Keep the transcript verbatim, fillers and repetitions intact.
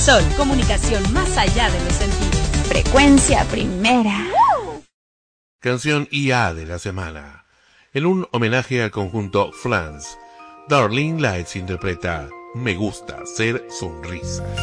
Sol, comunicación más allá de los sentidos. Frecuencia primera. Canción I A de la semana. En un homenaje al conjunto Flans, Darlene Lights interpreta Me gusta ser sonrisa.